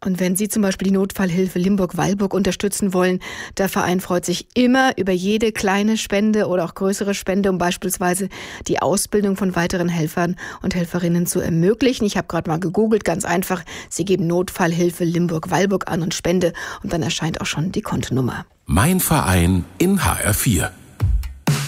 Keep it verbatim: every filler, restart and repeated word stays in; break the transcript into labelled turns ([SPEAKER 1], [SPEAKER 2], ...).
[SPEAKER 1] Und wenn Sie zum Beispiel die Notfallhilfe Limburg-Weilburg unterstützen wollen, der Verein freut sich immer über jede kleine Spende oder auch größere Spende, um beispielsweise die Ausbildung von weiteren Helfern und Helferinnen zu ermöglichen. Ich habe gerade mal gegoogelt, ganz einfach. Sie geben Notfallhilfe Limburg-Weilburg an und Spende und dann erscheint auch schon die Kontonummer.
[SPEAKER 2] Mein Verein in H R vier.